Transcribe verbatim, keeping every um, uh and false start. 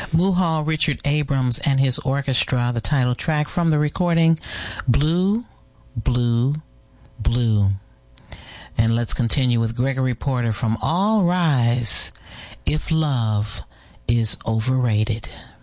Muhal Richard Abrams and his orchestra, the title track from the recording, Blue, Blue, Blue. And let's continue with Gregory Porter from All Rise, If Love is Overrated.